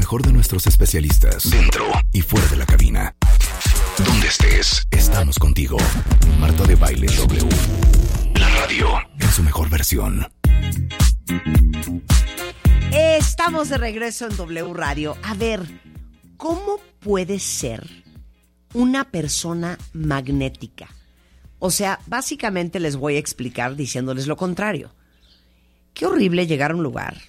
mejor de nuestros especialistas, dentro y fuera de la cabina. Donde estés, estamos contigo. Marta de Baile W. La radio en su mejor versión. Estamos de regreso en W Radio. A ver, ¿cómo puede ser una persona magnética? O sea, básicamente les voy a explicar diciéndoles lo contrario. Qué horrible llegar a un lugar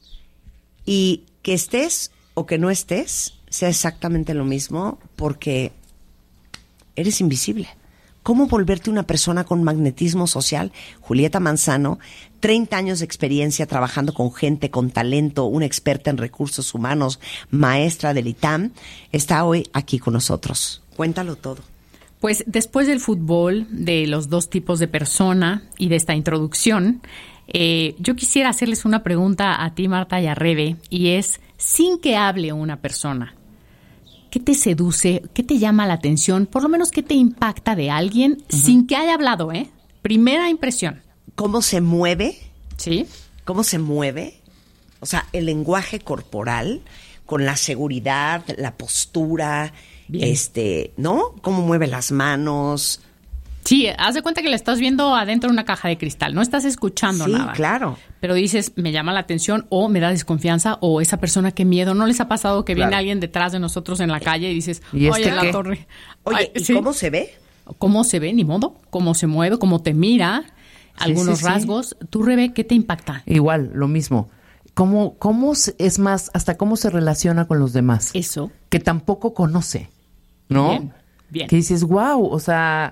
y que estés o que no estés sea exactamente lo mismo porque eres invisible. ¿Cómo volverte una persona con magnetismo social? Julieta Manzano, 30 años de experiencia trabajando con gente, con talento, una experta en recursos humanos, maestra del ITAM, está hoy aquí con nosotros. Cuéntalo todo. Pues después del fútbol, de los dos tipos de persona y de esta introducción, yo quisiera hacerles una pregunta a ti, Marta, y a Rebe, y es, sin que hable una persona, ¿qué te seduce? ¿Qué te llama la atención? Por lo menos, ¿qué te impacta de alguien sin que haya hablado, Primera impresión. ¿Cómo se mueve? Sí. ¿Cómo se mueve? O sea, el lenguaje corporal con la seguridad, la postura, bien. ¿No? ¿Cómo mueve las manos? Sí, haz de cuenta que la estás viendo adentro de una caja de cristal, no estás escuchando nada. Sí, claro. Pero dices, me llama la atención o me da desconfianza o esa persona, qué miedo. ¿No les ha pasado que viene alguien detrás de nosotros en la calle y dices, oye, la torre? Oye, ¿y cómo se ve? ¿Cómo se ve? Ni modo. ¿Cómo se mueve? ¿Cómo te mira? Algunos rasgos. ¿Tú, Rebe, qué te impacta? Igual, lo mismo. Es más, hasta cómo se relaciona con los demás. Eso. Que tampoco conoce, ¿no? Bien, bien. Que dices, wow, o sea...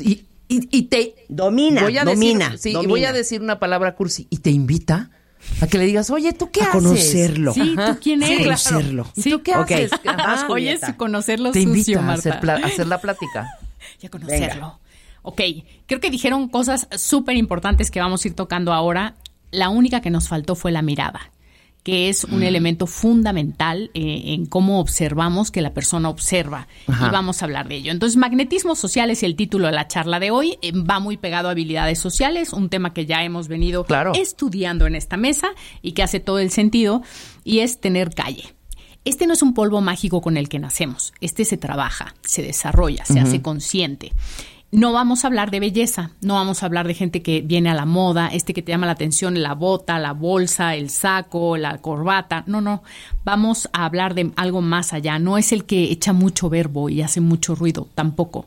Y te domina. Y voy a decir una palabra cursi y te invita a que le digas, oye, ¿tú qué haces? Conocerlo. Sí, ¿tú quién eres? Conocerlo. ¿Y tú qué haces? Oye, es conocerlo te sucio, invita Marta. a hacer la plática. Y a conocerlo. Venga. Ok, creo que dijeron cosas súper importantes que vamos a ir tocando ahora. La única que nos faltó fue la mirada, que es un elemento fundamental en cómo observamos que la persona observa. Ajá. Y vamos a hablar de ello. Entonces, magnetismo social es el título de la charla de hoy. Va muy pegado a habilidades sociales, un tema que ya hemos venido estudiando en esta mesa y que hace todo el sentido, y es tener calle. Este no es un polvo mágico con el que nacemos. Este se trabaja, se desarrolla, se hace consciente. No vamos a hablar de belleza, no vamos a hablar de gente que viene a la moda, que te llama la atención, la bota, la bolsa, el saco, la corbata. No, vamos a hablar de algo más allá. No es el que echa mucho verbo y hace mucho ruido, tampoco.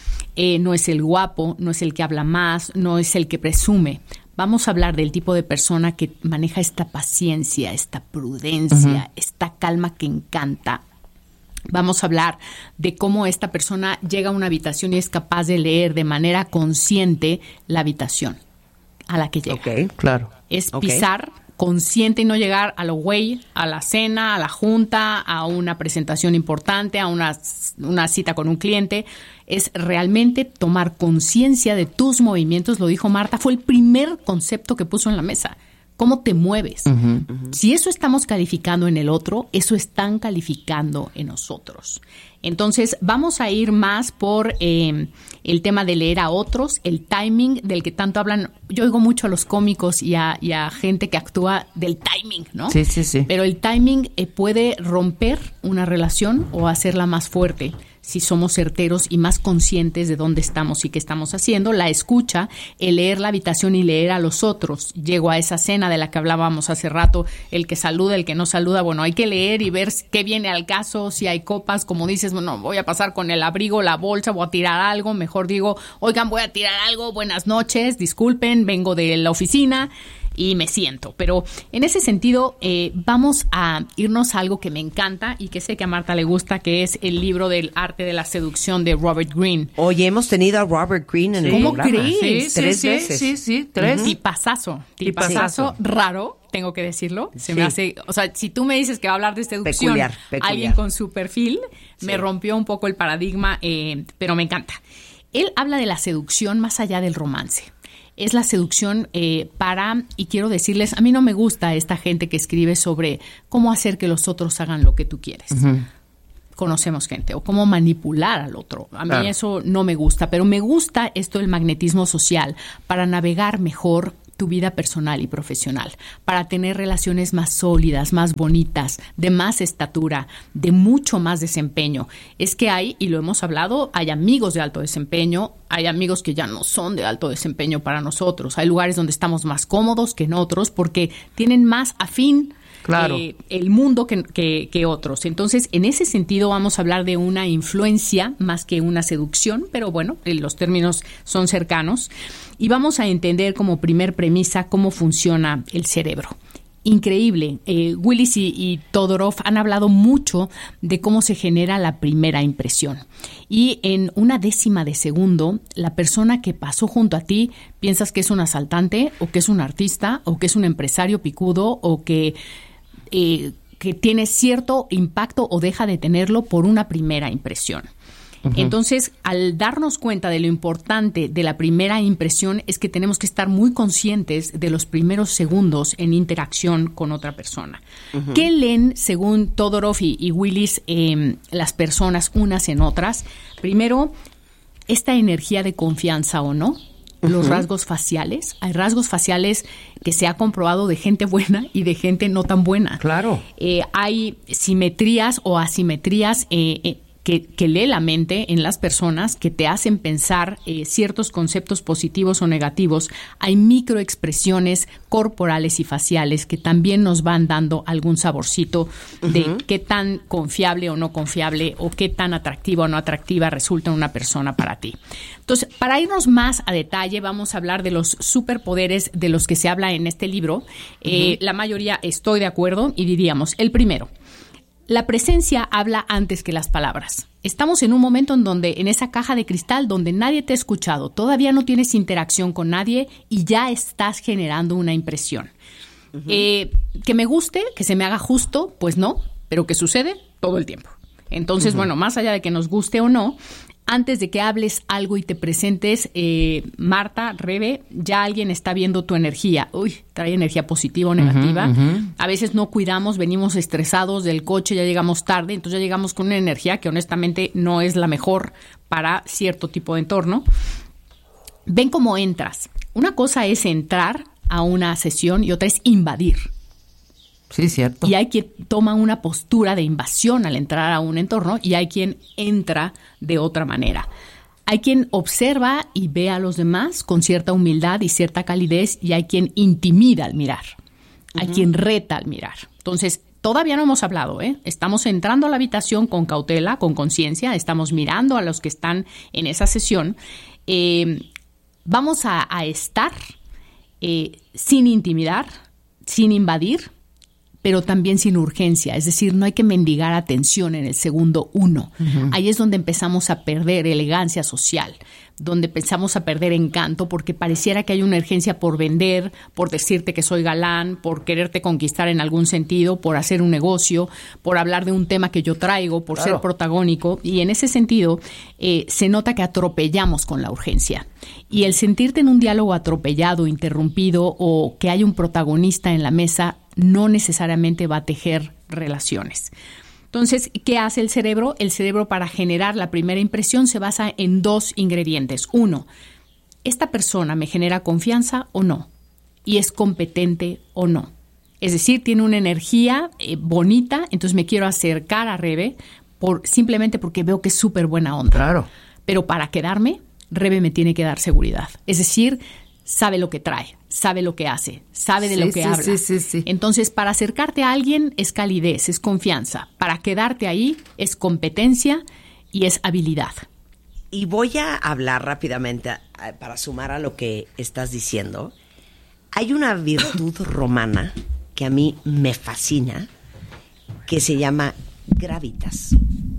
No es el guapo, no es el que habla más, no es el que presume. Vamos a hablar del tipo de persona que maneja esta paciencia, esta prudencia, esta calma que encanta. Vamos a hablar de cómo esta persona llega a una habitación y es capaz de leer de manera consciente la habitación a la que llega. Ok, claro. Es pisar consciente y no llegar a lo güey, a la cena, a la junta, a una presentación importante, a una cita con un cliente. Es realmente tomar conciencia de tus movimientos. Lo dijo Marta, fue el primer concepto que puso en la mesa. ¿Cómo te mueves? Si eso estamos calificando en el otro, eso están calificando en nosotros. Entonces, vamos a ir más por el tema de leer a otros, el timing del que tanto hablan. Yo oigo mucho a los cómicos y a gente que actúa del timing, ¿no? Sí, sí, sí. Pero el timing puede romper una relación o hacerla más fuerte. Si somos certeros y más conscientes de dónde estamos y qué estamos haciendo, la escucha, el leer la habitación y leer a los otros. Llego a esa cena de la que hablábamos hace rato, el que saluda, el que no saluda. Bueno, hay que leer y ver qué viene al caso, si hay copas, como dices, bueno, voy a pasar con el abrigo, la bolsa, voy a tirar algo, mejor digo, oigan, voy a tirar algo, buenas noches, disculpen, vengo de la oficina y me siento. Pero en ese sentido, vamos a irnos a algo que me encanta y que sé que a Marta le gusta, que es el libro del arte de la seducción de Robert Greene. Oye, hemos tenido a Robert Greene en el programa. ¿Cómo crees? Sí, 3 veces. Sí, 3. Tipazazo raro, tengo que decirlo. Se me hace, o sea, si tú me dices que va a hablar de seducción, peculiar. Alguien con su perfil, me rompió un poco el paradigma, pero me encanta. Él habla de la seducción más allá del romance. Es la seducción y quiero decirles, a mí no me gusta esta gente que escribe sobre cómo hacer que los otros hagan lo que tú quieres. Conocemos gente, o cómo manipular al otro. A mí eso no me gusta, pero me gusta esto del magnetismo social para navegar mejor tu vida personal y profesional, para tener relaciones más sólidas, más bonitas, de más estatura, de mucho más desempeño. Es que hay, y lo hemos hablado, hay amigos de alto desempeño, hay amigos que ya no son de alto desempeño para nosotros. Hay lugares donde estamos más cómodos que en otros porque tienen más afín claro, el mundo que otros. Entonces, en ese sentido vamos a hablar de una influencia más que una seducción, pero bueno, los términos son cercanos. Y vamos a entender como primer premisa cómo funciona el cerebro. Increíble. Willis y Todorov han hablado mucho de cómo se genera la primera impresión. Y en una décima de segundo, la persona que pasó junto a ti piensas que es un asaltante, o que es un artista, o que es un empresario picudo, o que tiene cierto impacto o deja de tenerlo por una primera impresión. Uh-huh. Entonces, al darnos cuenta de lo importante de la primera impresión, es que tenemos que estar muy conscientes de los primeros segundos en interacción con otra persona. Uh-huh. ¿Qué leen, según Todorov y Willis, las personas unas en otras? Primero, esta energía de confianza o no. Los rasgos faciales. Hay rasgos faciales que se ha comprobado de gente buena y de gente no tan buena. Claro. Hay simetrías o asimetrías que lee la mente en las personas, que te hacen pensar ciertos conceptos positivos o negativos. Hay microexpresiones corporales y faciales que también nos van dando algún saborcito de qué tan confiable o no confiable, o qué tan atractiva o no atractiva resulta una persona para ti. Entonces, para irnos más a detalle, vamos a hablar de los superpoderes de los que se habla en este libro. La mayoría estoy de acuerdo y diríamos, el primero: la presencia habla antes que las palabras. Estamos en un momento en donde, en esa caja de cristal donde nadie te ha escuchado, todavía no tienes interacción con nadie y ya estás generando una impresión. Que me guste, que se me haga justo, pues no, pero que sucede todo el tiempo. Entonces, bueno, más allá de que nos guste o no, antes de que hables algo y te presentes, Marta, Rebe, ya alguien está viendo tu energía. Uy, trae energía positiva o negativa. A veces no cuidamos, venimos estresados del coche, ya llegamos tarde, entonces ya llegamos con una energía que honestamente no es la mejor para cierto tipo de entorno. Ven cómo entras. Una cosa es entrar a una sesión y otra es invadir. Sí, cierto. Y hay quien toma una postura de invasión al entrar a un entorno y hay quien entra de otra manera. Hay quien observa y ve a los demás con cierta humildad y cierta calidez, y hay quien intimida al mirar. Hay quien reta al mirar. Entonces, todavía no hemos hablado, ¿eh? Estamos entrando a la habitación con cautela, con conciencia, estamos mirando a los que están en esa sesión. Vamos a estar sin intimidar, sin invadir, pero también sin urgencia. Es decir, no hay que mendigar atención en el segundo uno. Ahí es donde empezamos a perder elegancia social, donde empezamos a perder encanto, porque pareciera que hay una urgencia por vender, por decirte que soy galán, por quererte conquistar en algún sentido, por hacer un negocio, por hablar de un tema que yo traigo, por ser protagónico. Y en ese sentido, se nota que atropellamos con la urgencia. Y el sentirte en un diálogo atropellado, interrumpido, o que hay un protagonista en la mesa, no necesariamente va a tejer relaciones. Entonces, ¿qué hace el cerebro? El cerebro, para generar la primera impresión, se basa en dos ingredientes. Uno, ¿esta persona me genera confianza o no? ¿Y es competente o no? Es decir, tiene una energía bonita, entonces me quiero acercar a Rebe simplemente porque veo que es súper buena onda. Claro. Pero para quedarme, Rebe me tiene que dar seguridad. Es decir, sabe lo que trae, sabe lo que hace, sabe de lo que habla. Sí. Entonces, para acercarte a alguien es calidez, es confianza. Para quedarte ahí es competencia y es habilidad. Y voy a hablar rápidamente para sumar a lo que estás diciendo. Hay una virtud romana que a mí me fascina, que se llama gravitas.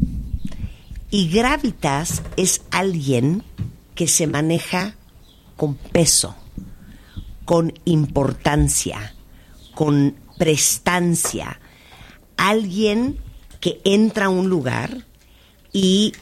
Y gravitas es alguien que se maneja con peso, con importancia, con prestancia. Alguien que entra a un lugar y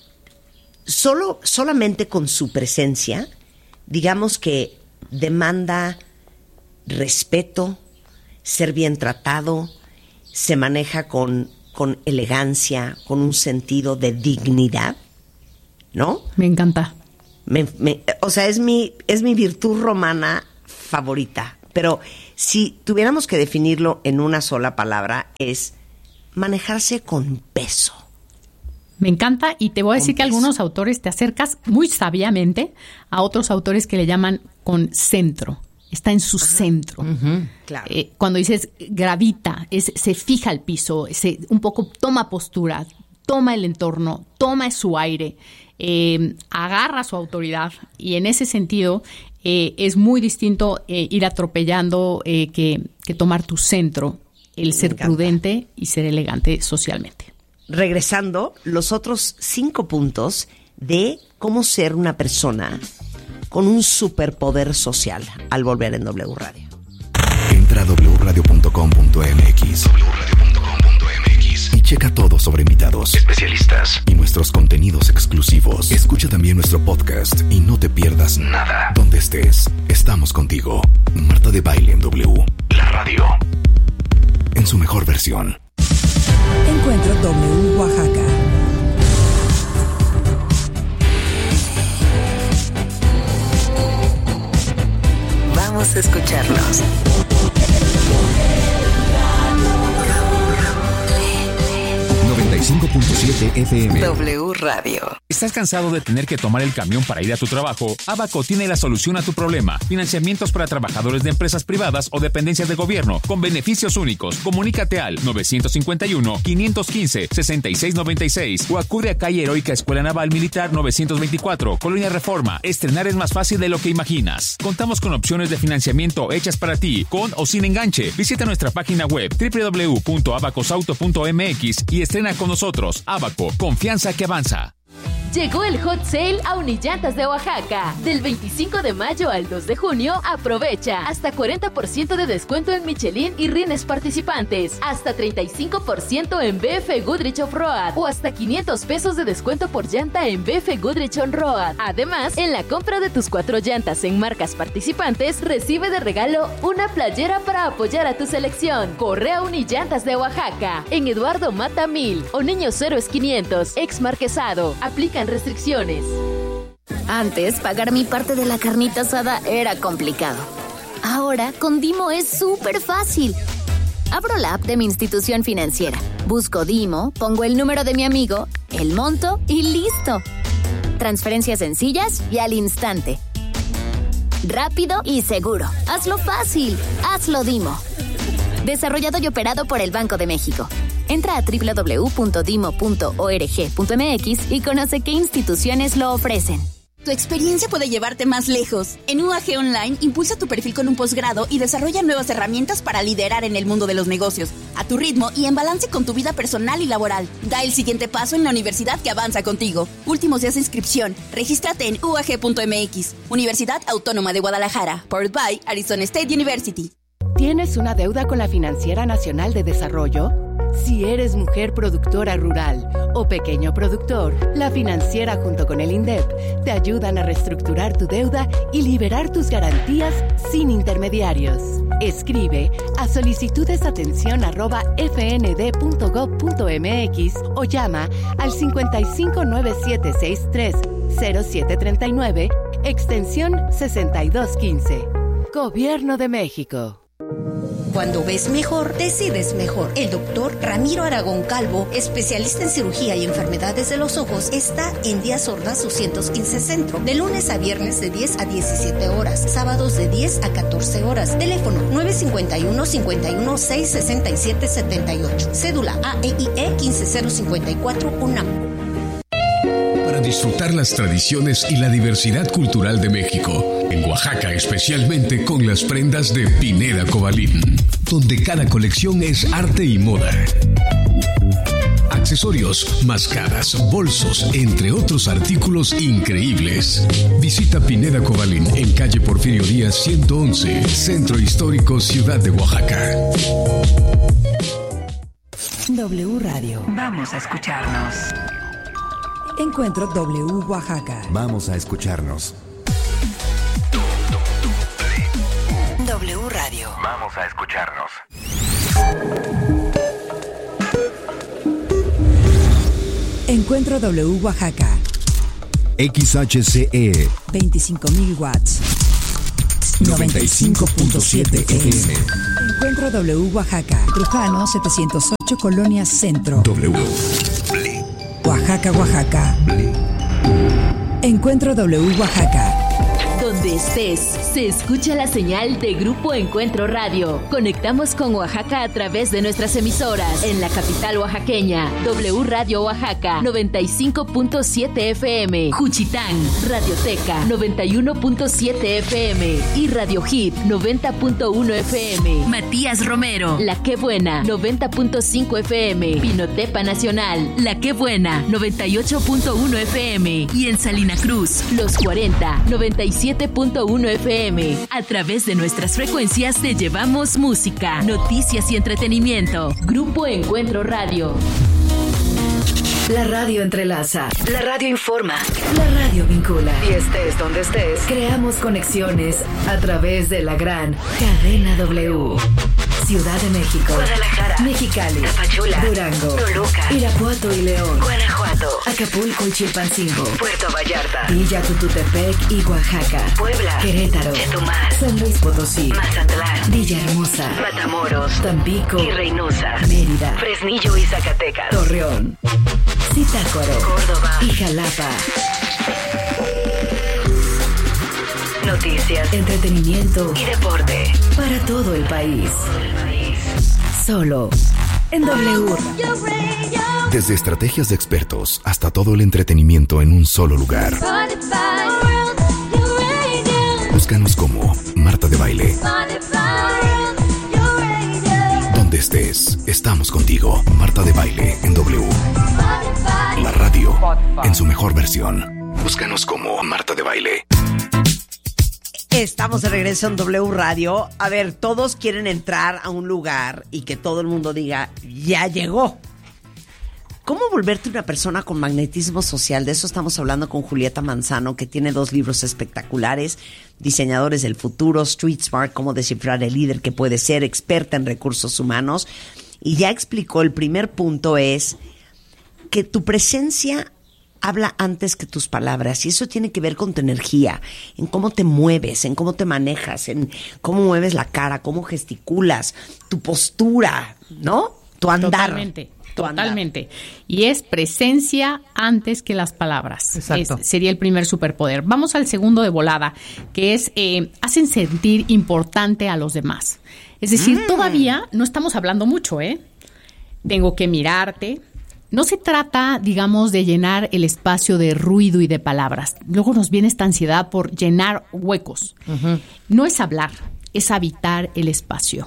solamente con su presencia, digamos que demanda respeto, ser bien tratado, se maneja con elegancia, con un sentido de dignidad, ¿no? Me encanta. O sea, es mi virtud romana favorita, pero si tuviéramos que definirlo en una sola palabra, es manejarse con peso. Me encanta, y te voy a decir que algunos autores te acercas muy sabiamente a otros autores que le llaman con centro. Está en su centro. Claro. Cuando dices gravita, se fija al piso, un poco toma postura, toma el entorno, toma su aire, agarra su autoridad, y en ese sentido es muy distinto ir atropellando que tomar tu centro, el ser prudente y ser elegante socialmente. Regresando, los otros 5 puntos de cómo ser una persona con un superpoder social al volver en W Radio. Entra a wradio.com.mx y checa todo sobre invitados, especialistas y nuestros contenidos exclusivos. Escucha también nuestro podcast y no te pierdas nada. Donde estés, estamos contigo. Marta de Baile en W, la radio, en su mejor versión. Encuentro W Oaxaca. Vamos a escucharnos. 95.7 FM. W Radio. ¿Estás cansado de tener que tomar el camión para ir a tu trabajo? Abaco tiene la solución a tu problema. Financiamientos para trabajadores de empresas privadas o dependencias de gobierno con beneficios únicos. Comunícate al 951-515-6696 o acude a calle Heroica Escuela Naval Militar 924, Colonia Reforma. Estrenar es más fácil de lo que imaginas. Contamos con opciones de financiamiento hechas para ti, con o sin enganche. Visita nuestra página web www.abacosauto.mx y estrena con nosotros. Abaco, confianza que avanza. Llegó el Hot Sale a Unillantas de Oaxaca. Del 25 de mayo al 2 de junio, aprovecha hasta 40% de descuento en Michelin y rines participantes, hasta 35% en BF Goodrich Off-Road o hasta 500 pesos de descuento por llanta en BF Goodrich On-Road. Además, en la compra de tus 4 llantas en marcas participantes, recibe de regalo una playera para apoyar a tu selección. Corre a Unillantas de Oaxaca, en Eduardo Mata 1000 o Niños Héroes 500, ex Marquesado. Aplican restricciones. Antes, pagar mi parte de la carnita asada era complicado. Ahora, con Dimo es súper fácil. Abro la app de mi institución financiera, busco Dimo, pongo el número de mi amigo, el monto y listo. Transferencias sencillas y al instante. Rápido y seguro. Hazlo fácil. Hazlo Dimo. Desarrollado y operado por el Banco de México. Entra a www.dimo.org.mx y conoce qué instituciones lo ofrecen. Tu experiencia puede llevarte más lejos. En UAG Online, impulsa tu perfil con un posgrado y desarrolla nuevas herramientas para liderar en el mundo de los negocios, a tu ritmo y en balance con tu vida personal y laboral. Da el siguiente paso en la universidad que avanza contigo. Últimos días de inscripción. Regístrate en uag.mx. Universidad Autónoma de Guadalajara. Powered by Arizona State University. ¿Tienes una deuda con la Financiera Nacional de Desarrollo? Si eres mujer productora rural o pequeño productor, la Financiera junto con el INDEP te ayudan a reestructurar tu deuda y liberar tus garantías sin intermediarios. Escribe a solicitudesatención@fnd.gov.mx o llama al 5597630739, extensión 6215. Gobierno de México. Cuando ves mejor, decides mejor. El doctor Ramiro Aragón Calvo, especialista en cirugía y enfermedades de los ojos, está en Díaz Ordaz 215 Centro, de lunes a viernes de 10 a 17 horas, sábados de 10 a 14 horas. Teléfono 951-51-667-78. Cédula AEIE 15054 UNAM. Para disfrutar las tradiciones y la diversidad cultural de México, en Oaxaca especialmente con las prendas de Pineda Cobalín, donde cada colección es arte y moda. Accesorios, máscaras, bolsos, entre otros artículos increíbles. Visita Pineda Cobalín en calle Porfirio Díaz 111, Centro Histórico, Ciudad de Oaxaca. W Radio. Vamos a escucharnos. Encuentro W Oaxaca. Vamos a escucharnos. W Radio. Vamos a escucharnos. Encuentro W Oaxaca. XHCE 25,000 watts. 95.7 FM. Encuentro W Oaxaca. Trujano 708 Colonia Centro. W. Oaxaca, Oaxaca. Encuentro W Oaxaca. Donde estés, se escucha la señal de Grupo Encuentro Radio. Conectamos con Oaxaca a través de nuestras emisoras. En la capital oaxaqueña, W Radio Oaxaca, 95.7 FM. Juchitán, Radioteca, 91.7 FM. Y Radio Hit, 90.1 FM. Matías Romero, La Qué Buena, 90.5 FM. Pinotepa Nacional, La Qué Buena, 98.1 FM. Y en Salina Cruz, Los 40, 97.1 FM. A través de nuestras frecuencias te llevamos música, noticias y entretenimiento. Grupo Encuentro Radio. La radio entrelaza, la radio informa, la radio vincula. Y estés donde estés, creamos conexiones a través de la gran cadena W. Ciudad de México, Guadalajara, Mexicali, Tapachula, Durango, Toluca, Irapuato y León, Guanajuato, Acapulco y Chilpancingo, Puerto Vallarta, Villa Tututepec y Oaxaca, Puebla, Querétaro, Chetumal, San Luis Potosí, Mazatlán, Villahermosa, Matamoros, Tampico y Reynosa, Mérida, Fresnillo y Zacatecas, Torreón, Zitácuaro, Córdoba y Jalapa. Noticias, entretenimiento y deporte para todo el país. Solo en W. Desde estrategias de expertos hasta todo el entretenimiento en un solo lugar. Búscanos como Marta de Baile. Donde estés, estamos contigo. Marta de Baile en W. La radio en su mejor versión. Búscanos como Marta de Baile. Estamos de regreso en W Radio. A ver, todos quieren entrar a un lugar y que todo el mundo diga, ya llegó. ¿Cómo volverte una persona con magnetismo social? De eso estamos hablando con Julieta Manzano, que tiene 2 libros espectaculares, Diseñadores del Futuro, Street Smart, Cómo descifrar el líder que puede ser, experta en recursos humanos. Y ya explicó, el primer punto es que tu presencia habla antes que tus palabras, y eso tiene que ver con tu energía, en cómo te mueves, en cómo te manejas, en cómo mueves la cara, cómo gesticulas, tu postura, ¿no? Tu andar. Totalmente. Y es presencia antes que las palabras. Exacto. Sería el primer superpoder. Vamos al segundo de volada, que es hacen sentir importante a los demás. Es decir, todavía no estamos hablando mucho, ¿eh? Tengo que mirarte. No se trata, digamos, de llenar el espacio de ruido y de palabras. Luego nos viene esta ansiedad por llenar huecos. Uh-huh. No es hablar, es habitar el espacio.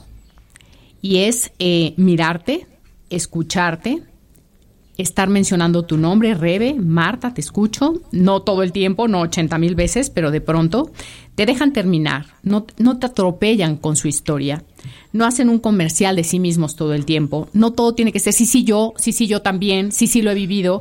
Y es mirarte, escucharte, estar mencionando tu nombre, Rebe, Marta, te escucho. No todo el tiempo, no 80,000 veces, pero de pronto te dejan terminar. No te atropellan con su historia. No hacen un comercial de sí mismos todo el tiempo. No todo tiene que ser sí, yo también, sí, lo he vivido.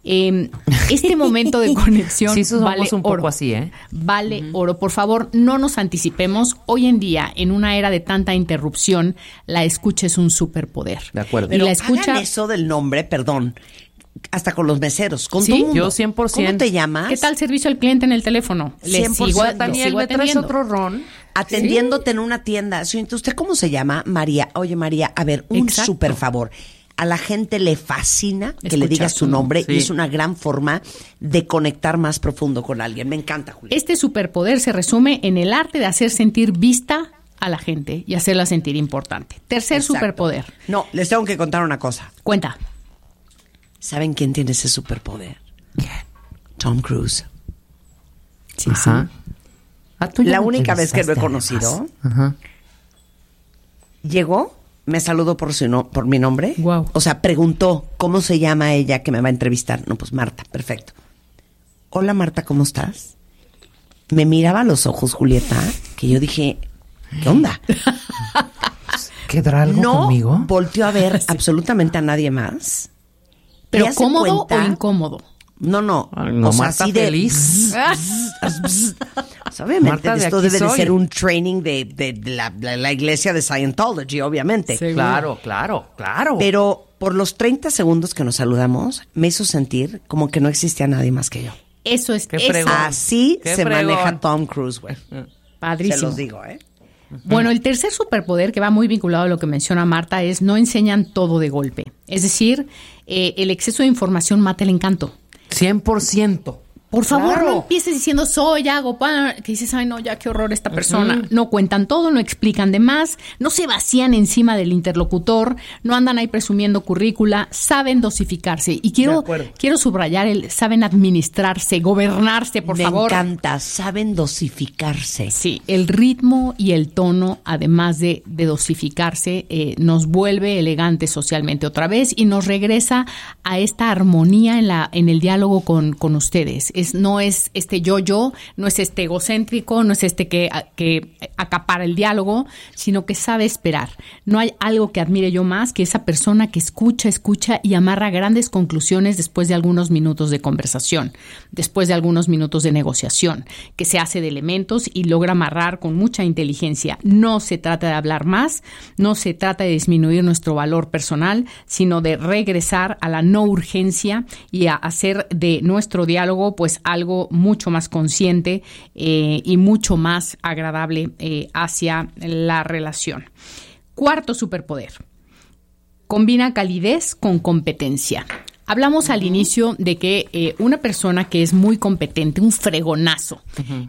Este momento de conexión sí, somos vale un poco oro. Así, ¿eh? Vale oro. Por favor, no nos anticipemos. Hoy en día, en una era de tanta interrupción, la escucha es un superpoder. De acuerdo. Pero y la escucha, hagan eso del nombre, perdón, hasta con los meseros, con ¿sí? todo mundo. Yo 100%. ¿Cómo te llamas? ¿Qué tal servicio al cliente en el teléfono? 100%. Daniel, ¿me traes otro ron? Atendiéndote en una tienda. ¿Usted cómo se llama? María. Oye, María, a ver, un súper favor. A la gente le fascina que le digas su nombre, y es una gran forma de conectar más profundo con alguien. Me encanta, Julia. Este superpoder se resume en el arte de hacer sentir vista a la gente y hacerla sentir importante. Tercer superpoder. No, les tengo que contar una cosa. Cuenta. ¿Saben quién tiene ese superpoder? ¿Quién? Tom Cruise. Sí, Ajá. sí. La única vez que lo he conocido, llegó, me saludó por mi nombre. Wow. O sea, preguntó cómo se llama ella que me va a entrevistar. No, pues Marta, perfecto. Hola Marta, ¿cómo estás? Me miraba a los ojos, Julieta, que yo dije, ¿qué onda? ¿Quedará algo conmigo? No volteó a ver absolutamente a nadie más. ¿Pero cómodo o incómodo? No. Ay, no, o sea, Marta así de feliz. O sea, obviamente Marta, de esto aquí debe de soy. ser un training de la iglesia de Scientology, obviamente. Sí, Claro. Pero por los 30 segundos que nos saludamos, me hizo sentir como que no existía nadie más que yo. Eso es. Qué fregón. Así Qué se fregón. maneja Tom Cruise, güey. Padrísimo. Se los digo, ¿eh? Bueno, el tercer superpoder, que va muy vinculado a lo que menciona Marta, es no enseñan todo de golpe. Es decir, el exceso de información mata el encanto. 100%. Por favor, Claro. no empieces diciendo soy, hago, que dices, ay no, ya qué horror esta persona. No cuentan todo, no explican de más, no se vacían encima del interlocutor, no andan ahí presumiendo currícula, saben dosificarse. Y quiero subrayar saben administrarse, gobernarse, por favor. Me encanta, saben dosificarse. Sí, el ritmo y el tono, además de dosificarse, nos vuelve elegantes socialmente otra vez y nos regresa a esta armonía en el diálogo con ustedes. No es este yo, no es este egocéntrico, no es este que acapara el diálogo, sino que sabe esperar. No hay algo que admire yo más que esa persona que escucha y amarra grandes conclusiones después de algunos minutos de conversación, después de algunos minutos de negociación, que se hace de elementos y logra amarrar con mucha inteligencia. No se trata de hablar más, no se trata de disminuir nuestro valor personal, sino de regresar a la no urgencia y a hacer de nuestro diálogo pues algo mucho más consciente y mucho más agradable hacia la relación. Cuarto superpoder. Combina calidez con competencia. Hablamos al inicio de que una persona que es muy competente, un fregonazo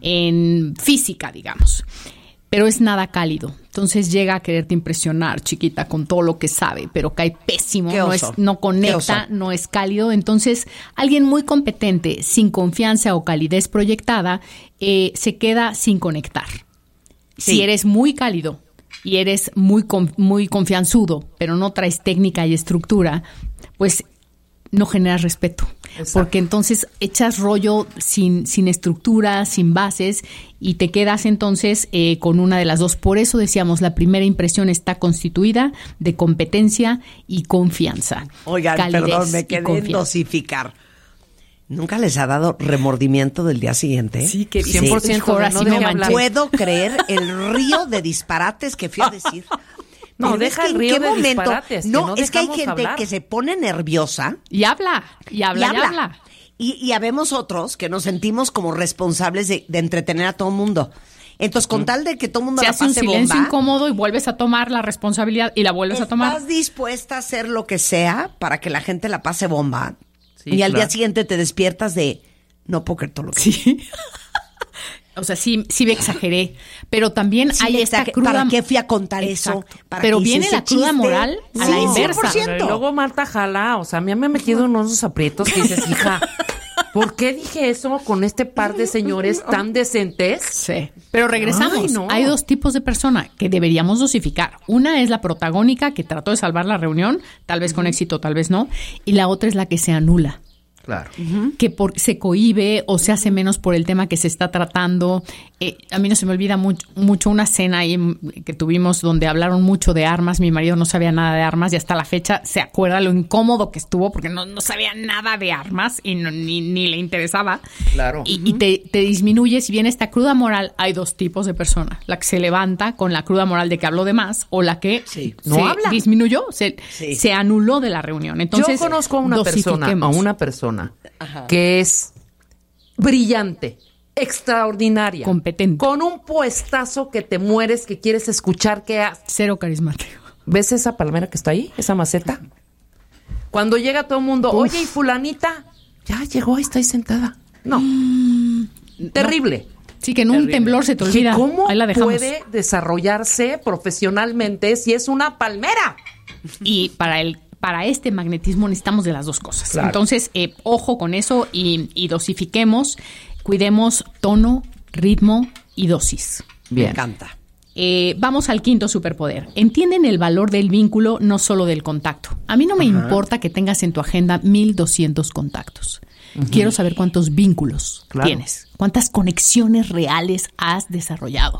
en física, digamos, pero es nada cálido. Entonces llega a quererte impresionar, chiquita, con todo lo que sabe, pero cae pésimo, no conecta, no es cálido. Entonces, alguien muy competente, sin confianza o calidez proyectada, se queda sin conectar. Sí. Si eres muy cálido y eres muy confianzudo, pero no traes técnica y estructura, pues no generas respeto. Exacto. Porque entonces echas rollo sin estructura, sin bases, y te quedas entonces con una de las dos. Por eso decíamos, la primera impresión está constituida de competencia y confianza. Oigan, perdón, me quedé en dosificar. ¿Nunca les ha dado remordimiento del día siguiente? Sí, que 100%. No puedo creer el río de disparates que fui a decir. No, deja el río de disparates. No, es que hay gente que se pone nerviosa. Y habla. Y habemos otros que nos sentimos como responsables de entretener a todo el mundo. Entonces, con tal de que todo el mundo la pase bomba... Se hace un silencio incómodo y vuelves a tomar la responsabilidad y la vuelves a tomar. ¿Estás dispuesta a hacer lo que sea para que la gente la pase bomba? Sí, y al día siguiente te despiertas de... No puedo creer todo lo que... Sí. O sea, sí me exageré, pero también hay esta cruda... ¿Para qué fui a contar eso? Pero viene la cruda moral a la inversa. 100%. Y luego Marta jala, o sea, a mí me ha metido en unos aprietos que dices, hija, ¿por qué dije eso con este par de señores tan decentes? Sí. Pero regresamos. Hay dos tipos de persona que deberíamos dosificar. Una es la protagónica que trató de salvar la reunión, tal vez con éxito, tal vez no. Y la otra es la que se anula. Claro. Que se cohíbe o se hace menos por el tema que se está tratando. A mí no se me olvida mucho una cena ahí que tuvimos donde hablaron mucho de armas. Mi marido no sabía nada de armas y hasta la fecha se acuerda lo incómodo que estuvo porque no sabía nada de armas y ni le interesaba. Claro. Y te disminuyes. Si viene esta cruda moral, hay dos tipos de personas. La que se levanta con la cruda moral de que habló de más o la que no habla. Disminuyó, se anuló de la reunión. Entonces, yo conozco a una persona que es brillante, extraordinaria, competente, con un puestazo que te mueres, que quieres escuchar, que cero carismático. ¿Ves esa palmera que está ahí? Esa maceta. Cuando llega todo el mundo, oye, ¿y fulanita? Ya llegó, ahí está ahí sentada. No. Terrible. Sí, que en un temblor se te olvida. ¿Cómo ahí la dejamos. Puede desarrollarse profesionalmente si es una palmera? Y para este magnetismo necesitamos de las dos cosas. Claro. Entonces, ojo con eso y dosifiquemos, cuidemos tono, ritmo y dosis. Bien. Me encanta. Vamos al quinto superpoder. Entienden el valor del vínculo, no solo del contacto. A mí no me importa que tengas en tu agenda 1,200 contactos. Quiero saber cuántos vínculos tienes, cuántas conexiones reales has desarrollado,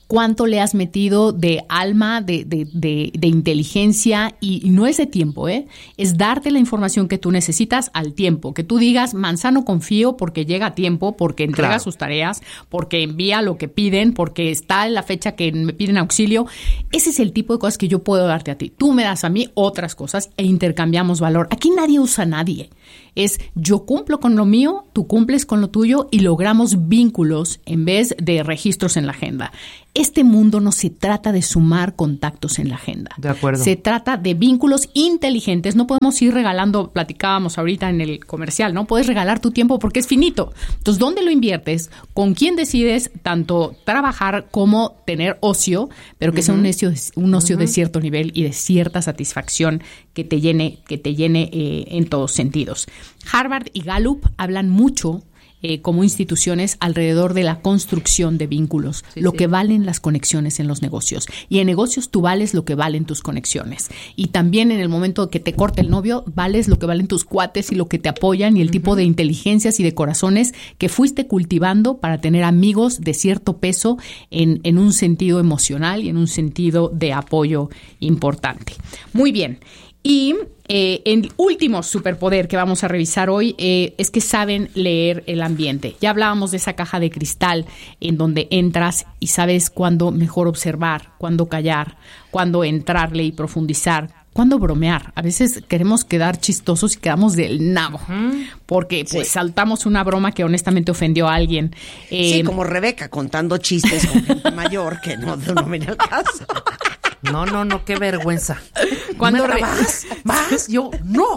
cuánto le has metido de alma, de inteligencia, y no es de tiempo, es darte la información que tú necesitas al tiempo, que tú digas, Manzano confío porque llega a tiempo, porque entrega sus tareas, porque envía lo que piden, porque está en la fecha que me piden auxilio. Ese es el tipo de cosas que yo puedo darte a ti. Tú me das a mí otras cosas e intercambiamos valor. Aquí nadie usa a nadie. Es yo cumplo con lo mío, tú cumples con lo tuyo y logramos vínculos en vez de registros en la agenda. Este mundo no se trata de sumar contactos en la agenda. De acuerdo. Se trata de vínculos inteligentes. No podemos ir regalando, platicábamos ahorita en el comercial, ¿no? Puedes regalar tu tiempo porque es finito. Entonces, ¿dónde lo inviertes? ¿Con quién decides tanto trabajar como tener ocio, pero que sea un ocio de cierto nivel y de cierta satisfacción que te llene en todos sentidos? Harvard y Gallup hablan mucho como instituciones alrededor de la construcción de vínculos, que valen las conexiones en los negocios. Y en negocios tú vales lo que valen tus conexiones. Y también en el momento que te corte el novio, vales lo que valen tus cuates y lo que te apoyan y el tipo de inteligencias y de corazones que fuiste cultivando para tener amigos de cierto peso en un sentido emocional y en un sentido de apoyo importante. Muy bien. Y el último superpoder que vamos a revisar hoy es que saben leer el ambiente. Ya hablábamos de esa caja de cristal en donde entras y sabes cuándo mejor observar, cuándo callar, cuándo entrarle y profundizar, cuándo bromear. A veces queremos quedar chistosos y quedamos del nabo, porque pues saltamos una broma que honestamente ofendió a alguien. Sí, como Rebeca contando chistes con gente mayor que no viene al caso. No, qué vergüenza. ¿Cuándo vas? Yo, no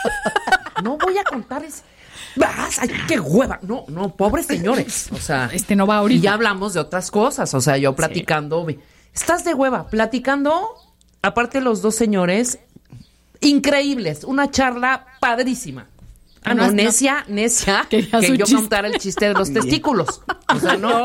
voy a contar eso. Vas, ay, qué hueva. No, pobres señores. O sea, no va ahorita. Y ya hablamos de otras cosas. O sea, yo platicando. Estás de hueva. Platicando, aparte los dos señores, increíbles. Una charla padrísima. Necia, que yo contara el chiste de los testículos. O sea, no.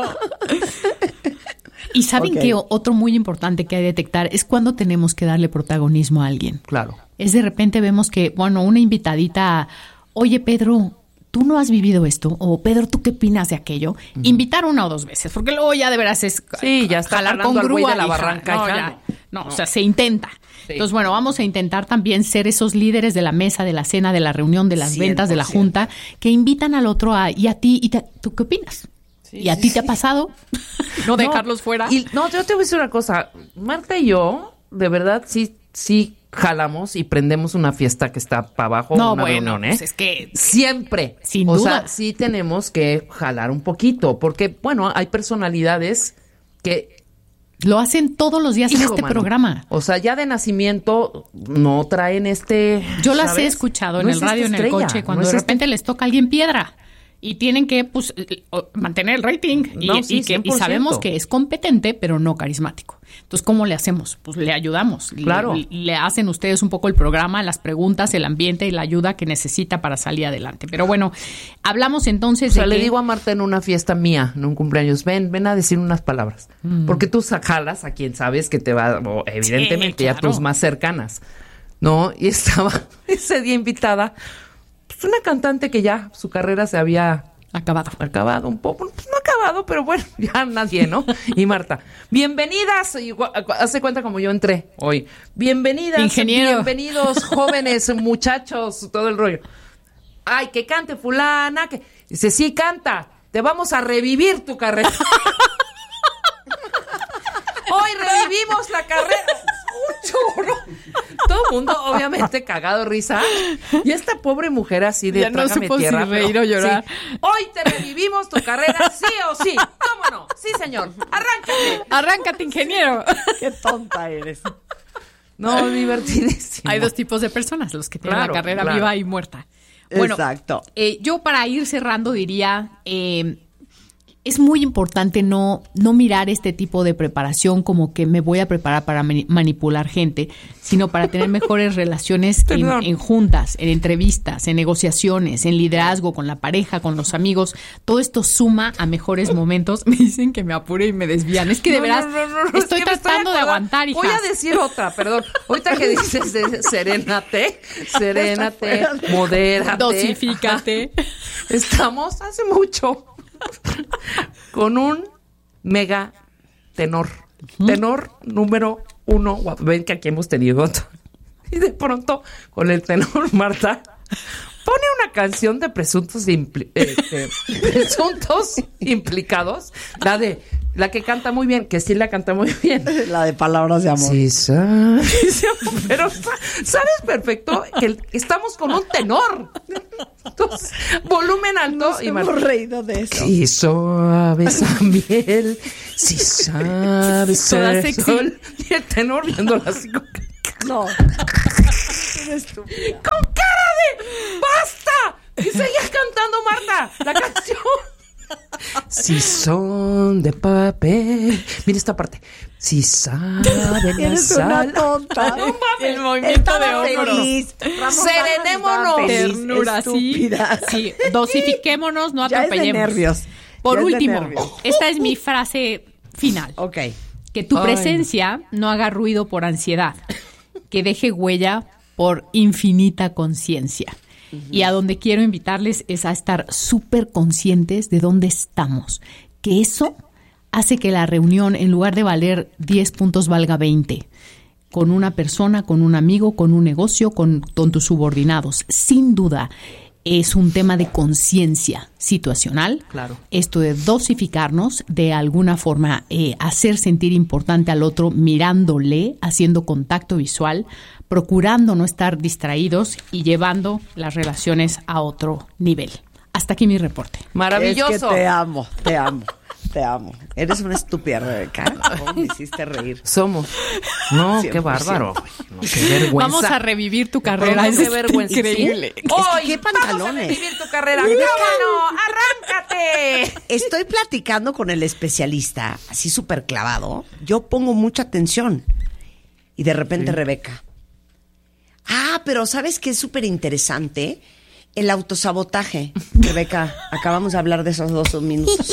Y ¿saben que otro muy importante que hay que detectar es cuando tenemos que darle protagonismo a alguien? Claro. Es de repente vemos que, una invitadita, oye, Pedro, ¿tú no has vivido esto? O, Pedro, ¿tú qué opinas de aquello? Invitar una o dos veces, porque luego ya de veras es ya está jalar con grúa de la barranca. O sea, se intenta. Sí. Entonces, vamos a intentar también ser esos líderes de la mesa, de la cena, de la reunión, de las 100%. Ventas, de la junta, que invitan al otro y a ti, ¿tú qué opinas? Sí, ¿y a ti te ha pasado? No dejarlos fuera. Yo te voy a decir una cosa. Marta y yo, de verdad, sí jalamos y prendemos una fiesta que está para abajo. Reunión, pues es que siempre. Sin duda. O sea, sí tenemos que jalar un poquito. Porque, hay personalidades que lo hacen todos los días en este programa. O sea, ya de nacimiento no traen Yo las he escuchado en el radio, en el coche, cuando de repente les toca a alguien piedra. Y tienen que mantener el rating. Y sabemos que es competente, pero no carismático. Entonces, ¿cómo le hacemos? Pues le ayudamos. Claro. Le hacen ustedes un poco el programa, las preguntas, el ambiente y la ayuda que necesita para salir adelante. Pero hablamos entonces de le digo a Marta en una fiesta mía, en un cumpleaños, ven a decir unas palabras. Porque tú jalas a quien sabes que te va, evidentemente, ya tus más cercanas. ¿No? Y estaba ese día invitada una cantante que ya su carrera se había acabado un poco, pues no acabado, pero bueno, ya nadie, ¿no? Y Marta, bienvenidas, hace cuenta como yo entré hoy, bienvenidas, bienvenidos jóvenes, muchachos, todo el rollo. Ay, que cante fulana, que dice, sí, canta, te vamos a revivir tu carrera. Hoy revivimos la carrera. Un chorro. Todo el mundo, obviamente, cagado de risa. Y esta pobre mujer así de trágame tierra. Si reír o llorar. Sí. Hoy te revivimos tu carrera, sí o sí. ¿Cómo no? Sí, señor. Arráncate, ingeniero. Qué tonta eres. No, divertidísimo. Hay dos tipos de personas, los que tienen la carrera viva y muerta. Exacto. Yo para ir cerrando diría... es muy importante no mirar este tipo de preparación como que me voy a preparar para manipular gente, sino para tener mejores relaciones en juntas, en entrevistas, en negociaciones, en liderazgo, con la pareja, con los amigos. Todo esto suma a mejores momentos. Me dicen que me apure y me desvían. Es que de veras estoy tratando de aguantar, hijas. Voy a decir otra, perdón. Ahorita que dices serénate, modérate. Dosifícate. Estamos hace mucho con un mega tenor. Tenor número 1. Ven que aquí hemos tenido otro. Y de pronto, con el tenor, Marta pone una canción de presuntos implicados. La que canta muy bien, que sí la canta muy bien. La de Palabras de Amor. Sí, pero sabes perfecto que estamos con un tenor. Entonces, volumen alto. Nos hemos reído de eso. Sí, suave esa miel. Sí, sabe ser sexy. sol. Y el tenor viéndola así como... No. Con cara de ¡basta! Y seguías cantando, Marta, la canción. Si son de papel. Mira esta parte. Si saben Eres una tonta. No, el movimiento de hombros. Serenémonos. Ternura, sí. Dosifiquémonos, no atropellemos. Ya es de nervios. Por último, esta es mi frase final. Ok. Que tu presencia no haga ruido por ansiedad, que deje huella por infinita conciencia. Y a donde quiero invitarles es a estar súper conscientes de dónde estamos. Que eso hace que la reunión, en lugar de valer 10 puntos, valga 20. Con una persona, con un amigo, con un negocio, con tus subordinados. Sin duda, es un tema de conciencia situacional. Claro. Esto de dosificarnos, de alguna forma hacer sentir importante al otro, mirándole, haciendo contacto visual, procurando no estar distraídos y llevando las relaciones a otro nivel. Hasta aquí mi reporte. Maravilloso. Es que te amo. Eres una estúpida, Rebeca. ¿Cómo me hiciste reír? Somos. No, 100%. Qué bárbaro. No, qué vergüenza. Vamos a revivir tu carrera. Qué vergüenza. Increíble. ¡Ay, qué pantalones! Vamos a revivir tu carrera. ¡Vámonos! ¡Arráncate! Estoy platicando con el especialista, así súper clavado. Yo pongo mucha atención. Y de repente, Rebeca. Pero ¿sabes qué es súper interesante? El autosabotaje. Rebeca, acabamos de hablar de esos 2 minutos.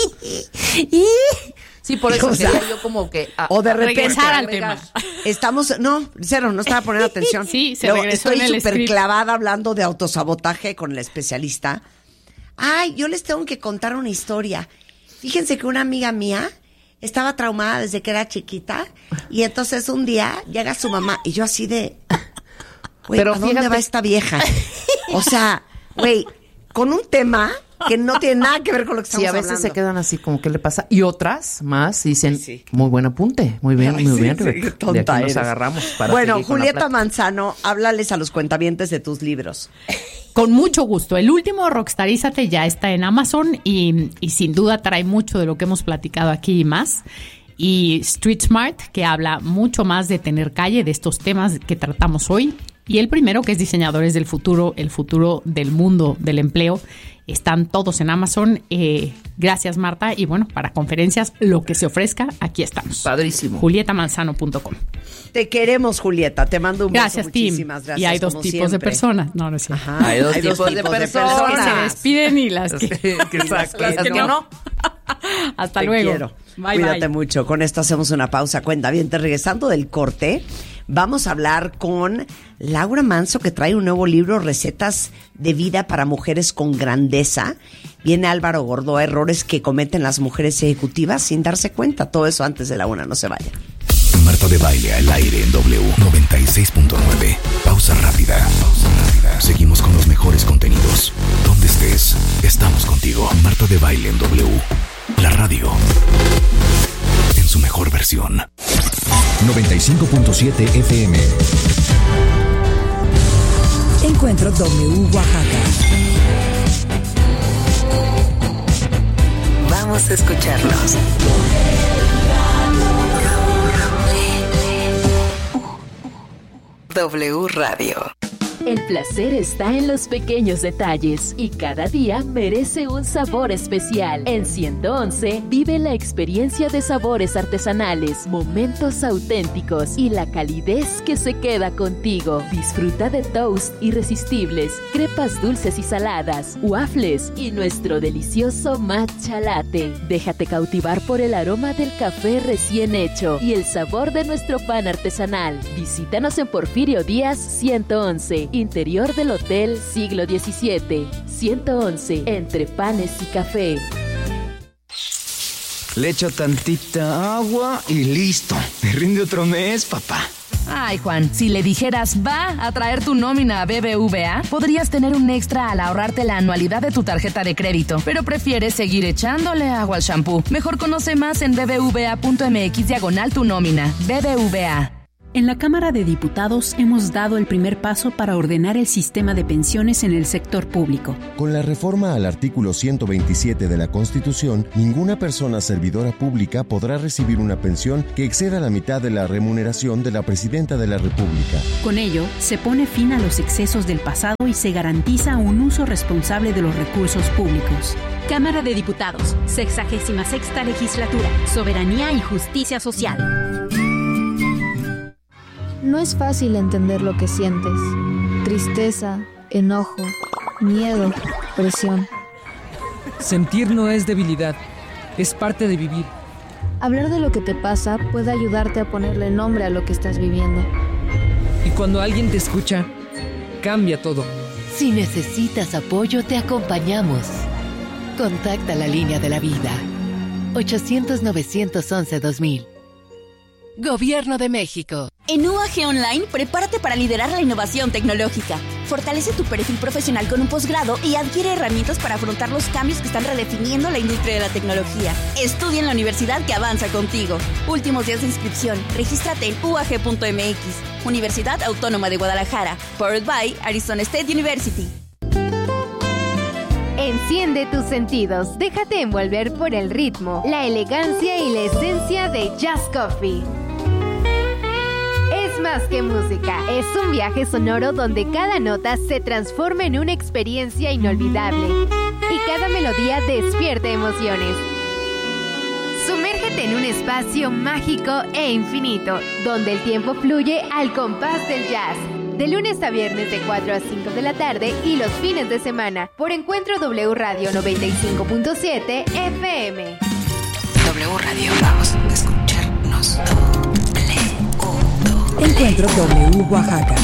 Sí, por eso quería yo como que... o de repente... regresar al tema. Estamos... No estaba poniendo atención. Sí, se Luego, regresó en el súper script. clavada hablando de autosabotaje con el especialista. Yo les tengo que contar una historia. Fíjense que una amiga mía estaba traumada desde que era chiquita y entonces un día llega su mamá y yo así de... Güey, ¿a dónde va esta vieja? O sea, güey, con un tema que no tiene nada que ver con lo que estamos hablando. Sí, a veces se quedan así como, ¿qué le pasa? Y otras más dicen, muy buen apunte, muy bien, Rebeca. De aquí nos agarramos para Bueno, seguir con la Julieta plática. Manzano, háblales a los cuentavientes de tus libros. Con mucho gusto. El último, Rockstarízate, ya está en Amazon y sin duda trae mucho de lo que hemos platicado aquí y más. Y Street Smart, que habla mucho más de tener calle, de estos temas que tratamos hoy. Y el primero, que es Diseñadores del Futuro, el futuro del mundo del empleo. Están todos en Amazon. Gracias, Marta. Y bueno, para conferencias, lo que se ofrezca, aquí estamos. Padrísimo. julietamanzano.com. Te queremos, Julieta. Te mando un beso. Gracias, Tim. Muchísimas gracias. Y hay 2 como tipos de siempre. personas. No es cierto. Ajá. Hay dos tipos de personas. Las que se despiden y las que... Exacto. Las que no. Hasta Te luego. quiero. Bye, Cuídate bye. mucho. Con esto hacemos una pausa. Cuenta bien. Regresando del corte, vamos a hablar con Laura Manso, que trae un nuevo libro, Recetas de Vida para Mujeres con Grandeza. Viene Álvaro Gordoa, errores que cometen las mujeres ejecutivas sin darse cuenta. Todo eso antes de la 1. No se vayan. Marta de Baile al aire en W 96.9. Pausa rápida. Seguimos con los mejores contenidos. Donde estés, estamos contigo. Marta de Baile en W. La radio. En su mejor versión. 95.7 FM. Encuentro W Oaxaca. Vamos a escucharlos. W Radio. El placer está en los pequeños detalles y cada día merece un sabor especial. En 111 vive la experiencia de sabores artesanales, momentos auténticos y la calidez que se queda contigo. Disfruta de toast irresistibles, crepas dulces y saladas, waffles y nuestro delicioso matcha latte. Déjate cautivar por el aroma del café recién hecho y el sabor de nuestro pan artesanal. Visítanos en Porfirio Díaz 111. Interior del Hotel Siglo XVII, 111, entre panes y café. Le echo tantita agua y listo. Me rinde otro mes, papá. Ay, Juan, si le dijeras va a traer tu nómina a BBVA, podrías tener un extra al ahorrarte la anualidad de tu tarjeta de crédito, pero prefieres seguir echándole agua al shampoo. Mejor conoce más en bbva.mx/tu nómina. BBVA. En la Cámara de Diputados hemos dado el primer paso para ordenar el sistema de pensiones en el sector público. Con la reforma al artículo 127 de la Constitución, ninguna persona servidora pública podrá recibir una pensión que exceda la mitad de la remuneración de la Presidenta de la República. Con ello, se pone fin a los excesos del pasado y se garantiza un uso responsable de los recursos públicos. Cámara de Diputados, 66ª Legislatura, Soberanía y Justicia Social. No es fácil entender lo que sientes. Tristeza, enojo, miedo, presión. Sentir no es debilidad, es parte de vivir. Hablar de lo que te pasa puede ayudarte a ponerle nombre a lo que estás viviendo. Y cuando alguien te escucha, cambia todo. Si necesitas apoyo, te acompañamos. Contacta la línea de la vida. 800-911-2000. Gobierno de México. En UAG Online, prepárate para liderar la innovación tecnológica. Fortalece tu perfil profesional con un posgrado y adquiere herramientas para afrontar los cambios que están redefiniendo la industria de la tecnología. Estudia en la universidad que avanza contigo. Últimos días de inscripción. Regístrate en uag.mx. Universidad Autónoma de Guadalajara. Powered by Arizona State University. Enciende tus sentidos. Déjate envolver por el ritmo, la elegancia y la esencia de Jazz Coffee. Es más que música, es un viaje sonoro donde cada nota se transforma en una experiencia inolvidable y cada melodía despierta emociones. Sumérgete en un espacio mágico e infinito, donde el tiempo fluye al compás del jazz. De lunes a viernes de 4 a 5 de la tarde y los fines de semana por Encuentro W Radio 95.7 FM. W Radio, vamos a escucharnos. Encuentro W Oaxaca.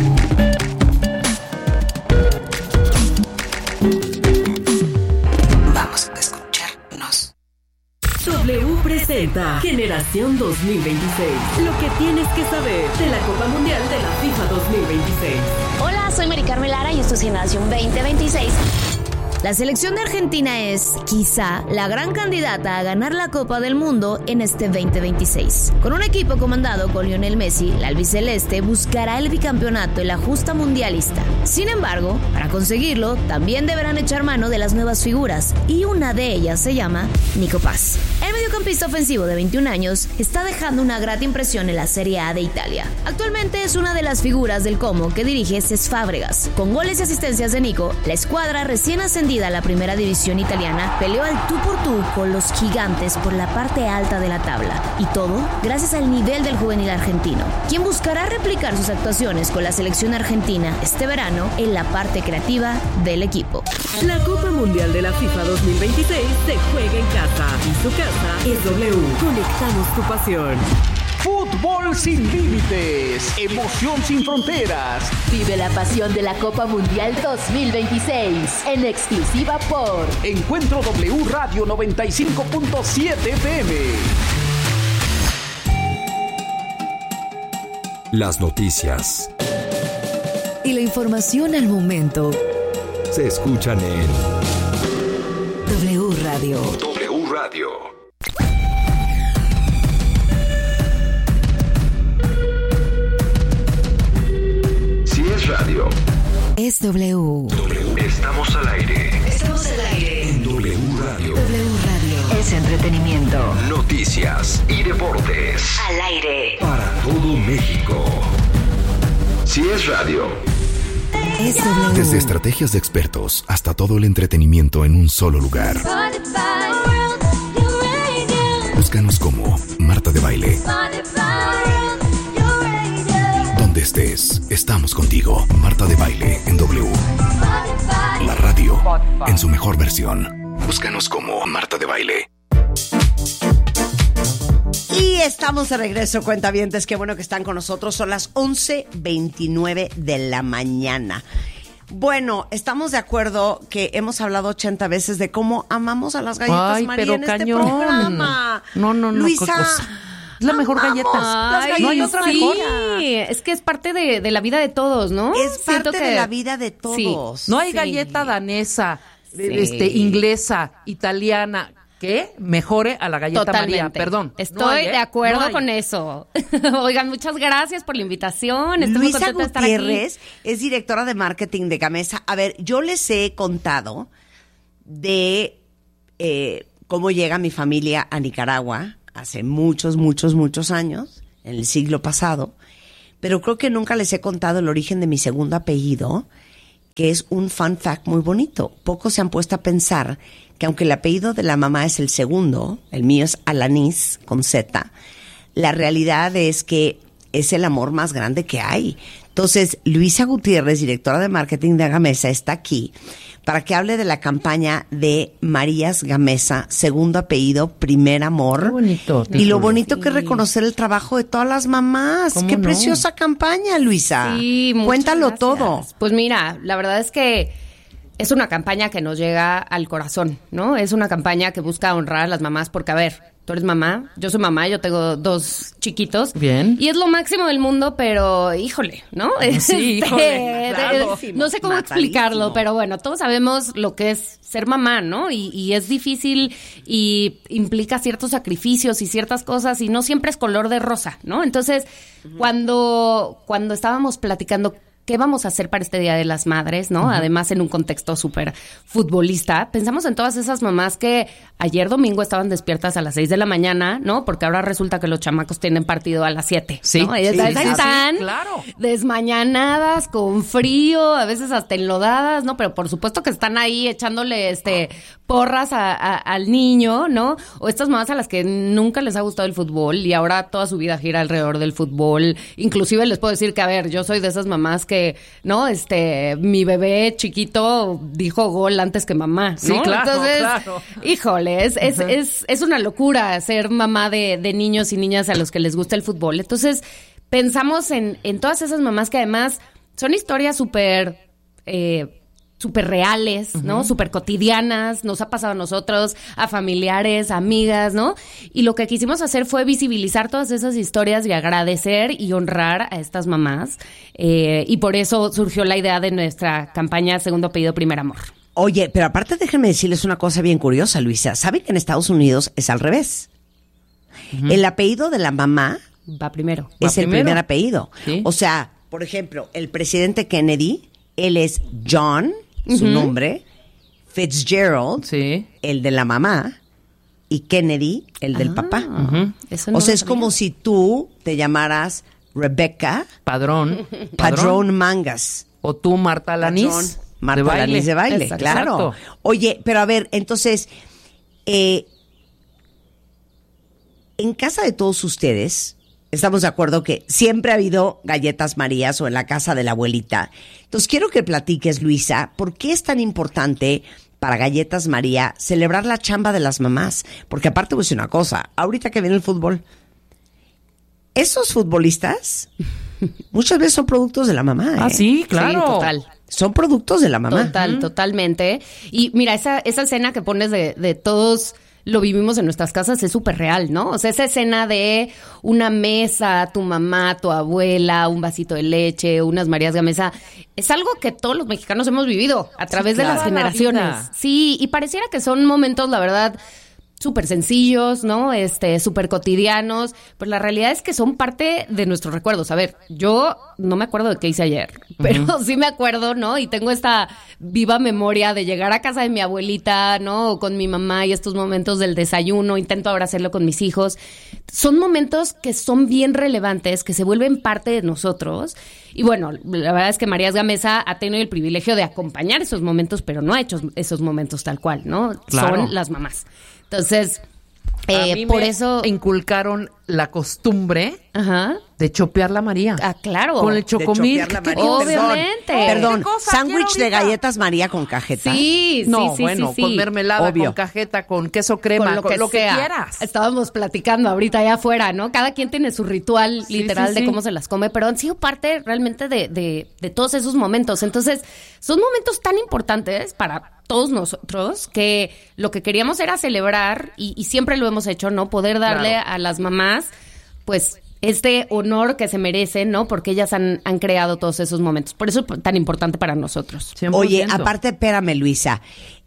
Vamos a escucharnos. W presenta Generación 2026. Lo que tienes que saber de la Copa Mundial de la FIFA 2026. Hola, soy Mari Carmen Lara y esto es Generación 2026. La selección de Argentina es, quizá, la gran candidata a ganar la Copa del Mundo en este 2026. Con un equipo comandado por Lionel Messi, la albiceleste buscará el bicampeonato en la justa mundialista. Sin embargo, para conseguirlo, también deberán echar mano de las nuevas figuras, y una de ellas se llama Nico Paz. El mediocampista ofensivo de 21 años está dejando una grata impresión en la Serie A de Italia. Actualmente es una de las figuras del Como que dirige Cesc Fábregas. Con goles y asistencias de Nico, la escuadra recién ascendida a la primera división italiana peleó al tú por tú con los gigantes por la parte alta de la tabla. Y todo gracias al nivel del juvenil argentino, quien buscará replicar sus actuaciones con la selección argentina este verano en la parte creativa del equipo. La Copa Mundial de la FIFA 2026 se juega en casa y su casa es W. Conectamos tu pasión. Fútbol sin límites, emoción sin fronteras. Vive la pasión de la Copa Mundial 2026 en exclusiva por Encuentro W Radio 95.7 FM. Las noticias y la información al momento se escuchan en W Radio. W Radio. Radio. Es W. Estamos al aire. Estamos al aire. En W Radio. W Radio. Es entretenimiento. Noticias y deportes. Al aire. Para todo México. Si es radio. Es W. Desde estrategias de expertos hasta todo el entretenimiento en un solo lugar. Búscanos como Marta de Baile. Donde estés, estamos contigo. Marta de Baile en W. La radio en su mejor versión. Búscanos como Marta de Baile. Y estamos de regreso, cuentavientes. Qué bueno que están con nosotros. Son las 11:29 de la mañana. Bueno, estamos de acuerdo que hemos hablado 80 veces de cómo amamos a las galletas María pero en cañón. este programa. No, Luisa, qué cosa. Es la mejor galleta. Ay, no hay otra mejor. Sí, es que es parte de la vida de todos, ¿no? Es Siento parte de la vida de todos. No hay galleta danesa, inglesa, italiana, que mejore a la galleta Totalmente. María. Perdón. Estoy de acuerdo con eso. Oigan, muchas gracias por la invitación. Estoy muy Luisa contenta de estar aquí. Gutiérrez es directora de marketing de Gamesa. A ver, yo les he contado de cómo llega mi familia a Nicaragua hace muchos años, en el siglo pasado, pero creo que nunca les he contado el origen de mi segundo apellido, que es un fun fact muy bonito. Pocos se han puesto a pensar que aunque el apellido de la mamá es el segundo, el mío es Alanís, con Z, la realidad es que es el amor más grande que hay. Entonces, Luisa Gutiérrez, directora de marketing de Gamesa, está aquí para que hable de la campaña de Marías Gamesa, segundo apellido, primer amor. Qué bonito. Y lo bonito que es reconocer el trabajo de todas las mamás. Qué preciosa campaña, Luisa. Sí, cuéntalo gracias. todo. Pues mira, la verdad es que es una campaña que nos llega al corazón, ¿no? Es una campaña que busca honrar a las mamás porque, a ver, tú eres mamá, yo soy mamá, yo tengo 2 chiquitos. Bien. Y es lo máximo del mundo, pero híjole, ¿no? Sí, híjole, claro. No sé cómo explicarlo, pero bueno, todos sabemos lo que es ser mamá, ¿no? Y es difícil y implica ciertos sacrificios y ciertas cosas y no siempre es color de rosa, ¿no? Entonces, cuando estábamos platicando ¿qué vamos a hacer para este Día de las Madres, no? Además, en un contexto súper futbolista. Pensamos en todas esas mamás que ayer domingo estaban despiertas a las 6 de la mañana, ¿no? Porque ahora resulta que los chamacos tienen partido a las 7, sí, ¿no? Están claro, desmañanadas, con frío, a veces hasta enlodadas, ¿no? Pero por supuesto que están ahí echándole porras al niño, ¿no? O estas mamás a las que nunca les ha gustado el fútbol y ahora toda su vida gira alrededor del fútbol. Inclusive les puedo decir que, a ver, yo soy de esas mamás que ¿no? Mi bebé chiquito dijo gol antes que mamá, ¿no? Sí, claro, entonces, claro. Híjole, es una locura ser mamá de niños y niñas a los que les gusta el fútbol. Entonces, pensamos en todas esas mamás que además son historias súper reales, ¿no? Súper cotidianas, nos ha pasado a nosotros, a familiares, a amigas, ¿no? Y lo que quisimos hacer fue visibilizar todas esas historias y agradecer y honrar a estas mamás. Y por eso surgió la idea de nuestra campaña Segundo Apellido, Primer Amor. Oye, pero aparte déjenme decirles una cosa bien curiosa, Luisa. ¿Saben que en Estados Unidos es al revés? El apellido de la mamá va primero. Es el primer apellido. ¿Sí? O sea, por ejemplo, el presidente Kennedy, él es John, su nombre, Fitzgerald, el de la mamá, y Kennedy, el del papá. Eso no o sea, es sabía. como si tú te llamaras Rebecca Padrón Mangas. O tú, Marta Alanís. Marta Alanís de baile, Exacto. claro. Oye, pero a ver, entonces, en casa de todos ustedes, estamos de acuerdo que siempre ha habido galletas Marías o en la casa de la abuelita. Entonces, quiero que platiques, Luisa, ¿por qué es tan importante para Galletas María celebrar la chamba de las mamás? Porque aparte voy a decir una cosa, ahorita que viene el fútbol, esos futbolistas muchas veces son productos de la mamá, ¿eh? Ah, sí, claro. Sí, total. Son productos de la mamá. Totalmente. Y mira, esa escena que pones de todos lo vivimos en nuestras casas es súper real, ¿no? O sea, esa escena de una mesa, tu mamá, tu abuela, un vasito de leche, unas Marías Gamesa, es algo que todos los mexicanos hemos vivido a través de las generaciones. Sí, y pareciera que son momentos, la verdad, súper sencillos, ¿no? Súper cotidianos, pero la realidad es que son parte de nuestros recuerdos. A ver, yo no me acuerdo de qué hice ayer, pero sí me acuerdo, ¿no? Y tengo esta viva memoria de llegar a casa de mi abuelita, ¿no? O con mi mamá y estos momentos del desayuno, intento ahora hacerlo con mis hijos. Son momentos que son bien relevantes, que se vuelven parte de nosotros. Y bueno, la verdad es que Marías Gamesa ha tenido el privilegio de acompañar esos momentos, pero no ha hecho esos momentos tal cual, ¿no? Claro. Son las mamás. Entonces, a mí por me eso inculcaron la costumbre de chopear la María. Ah, claro. Con el chocomil. Obviamente. Perdón, sándwich de galletas María con cajeta. Sí, no, sí, bueno, sí. con mermelada, Obvio. con cajeta, con queso crema, con lo que quieras. Estábamos platicando ahorita allá afuera, ¿no? Cada quien tiene su ritual literal de cómo se las come, pero han sido parte realmente de todos esos momentos. Entonces, son momentos tan importantes para todos nosotros que lo que queríamos era celebrar y siempre lo hemos hecho, ¿no? Poder darle a las mamás, pues, este honor que se merecen, ¿no? Porque ellas han creado todos esos momentos. Por eso es tan importante para nosotros. 100%. Oye, aparte, espérame, Luisa.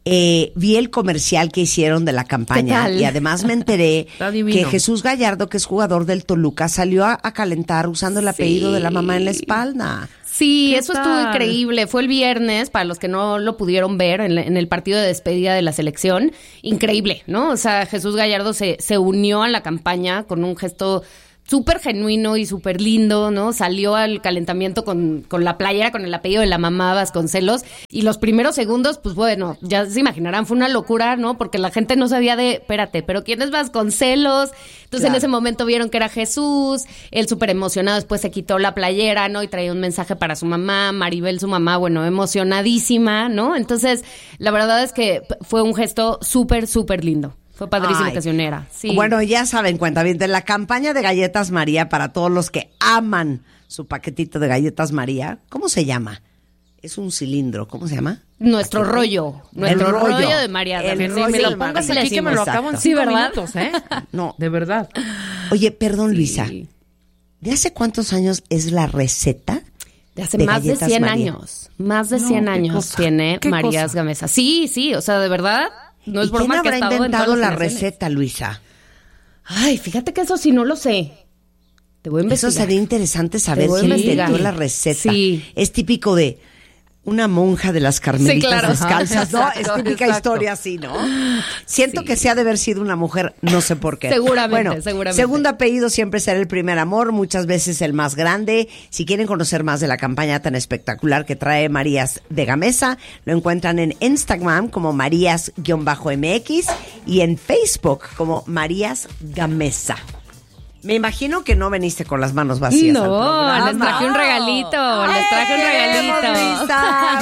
Vi el comercial que hicieron de la campaña y además me enteré que Jesús Gallardo, que es jugador del Toluca, salió a calentar usando el apellido de la mamá en la espalda. Sí, eso estuvo increíble. Fue el viernes, para los que no lo pudieron ver, en el partido de despedida de la selección. Increíble, ¿no? O sea, Jesús Gallardo se unió a la campaña con un gesto súper genuino y súper lindo, ¿no? Salió al calentamiento con la playera, con el apellido de la mamá Vasconcelos, y los primeros segundos, pues bueno, ya se imaginarán, fue una locura, ¿no? Porque la gente no sabía espérate, ¿pero quién es Vasconcelos? Entonces en ese momento vieron que era Jesús, él súper emocionado, después se quitó la playera, ¿no? Y traía un mensaje para su mamá, Maribel, su mamá, bueno, emocionadísima, ¿no? Entonces, la verdad es que fue un gesto súper, súper lindo. Fue padrísimo que se uniera. Sí. Bueno, ya saben, cuentavientes, la campaña de Galletas María para todos los que aman su paquetito de Galletas María. ¿Cómo se llama? Es un cilindro. ¿Cómo se llama? Nuestro rollo. Nuestro rollo de María. Me lo pongas aquí que me lo acabo en 5 minutos, ¿eh? No. De verdad. Oye, perdón, Luisa. ¿De hace cuántos años es la receta? De hace más de 100 años. Más de 100 años tiene Marías Gamesa. Sí, o sea, de verdad. No es broma que ha estado inventado la receta, Luisa? Ay, fíjate que eso sí no lo sé. Te voy a investigar. Eso sería interesante saber quién inventó la receta. Sí. Es típico de una monja de las carmelitas descalzas, ¿no? Es típica historia así, ¿no? Siento que se ha de haber sido una mujer, no sé por qué. Seguramente. Segundo apellido siempre será el primer amor, muchas veces el más grande. Si quieren conocer más de la campaña tan espectacular que trae Marías de Gamesa, lo encuentran en Instagram como Marías-MX y en Facebook como Marías Gamesa. Me imagino que no veniste con las manos vacías al programa. Les traje un regalito. Les traje un regalito.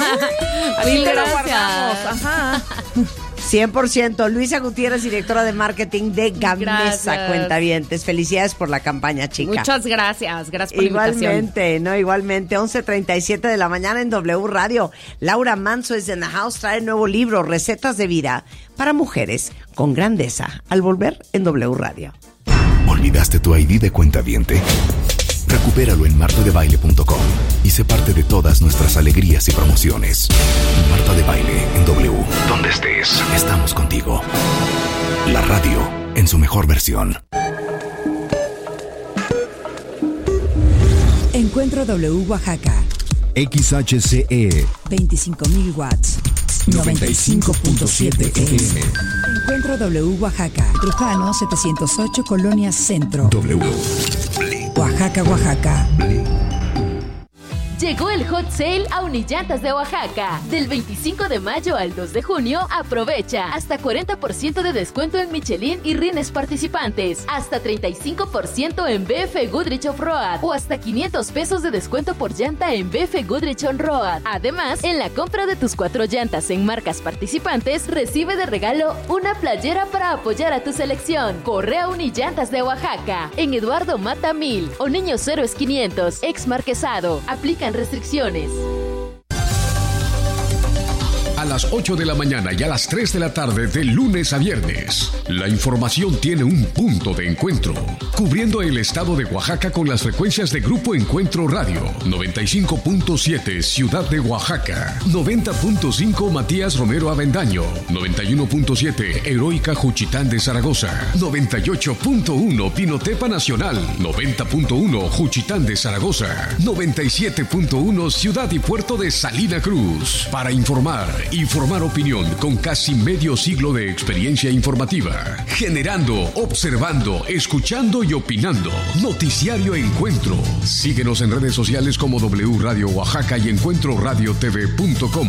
Así te lo guardamos. Ajá. 100%. Luisa Gutiérrez, directora de marketing de Gamesa, cuentavientes. Felicidades por la campaña, chica. Muchas gracias. Gracias por la invitación. Igualmente. 11:37 de la mañana en W Radio. Laura Manso es en the house. Trae el nuevo libro, Recetas de Vida para Mujeres con Grandeza. Al volver en W Radio. ¿Olvidaste tu ID de cuentaviente? Recupéralo en martadebaile.com y sé parte de todas nuestras alegrías y promociones. Marta de Baile en W. Donde estés, estamos contigo. La radio en su mejor versión. Encuentro W Oaxaca. XHCE 25,000 watts. 95.7 FM. Encuentro W Oaxaca. Trujano 708 Colonia Centro. W. Oaxaca, Oaxaca. Llegó el Hot Sale a Unillantas de Oaxaca. Del 25 de mayo al 2 de junio, aprovecha hasta 40% de descuento en Michelin y rines participantes. Hasta 35% en BF Goodrich Off-Road. O hasta 500 pesos de descuento por llanta en BF Goodrich On-Road. Además, en la compra de tus 4 llantas en marcas participantes, recibe de regalo una playera para apoyar a tu selección. Corre a Unillantas de Oaxaca. En Eduardo Mata 1000 o Niños Héroes 500, ex Marquesado. Aplican restricciones. A las 8 de la mañana y a las 3 de la tarde de lunes a viernes, la información tiene un punto de encuentro, cubriendo el estado de Oaxaca con las frecuencias de Grupo Encuentro Radio, 95.7 Ciudad de Oaxaca, 90.5 Matías Romero Avendaño, 91.7 Heroica Juchitán de Zaragoza, 98.1 Pinotepa Nacional, 90.1 Juchitán de Zaragoza, 97.1 Ciudad y Puerto de Salina Cruz. Para informar opinión con casi medio siglo de experiencia informativa. Generando, observando, escuchando y opinando. Noticiario Encuentro. Síguenos en redes sociales como W Radio Oaxaca y encuentroradiotv.com.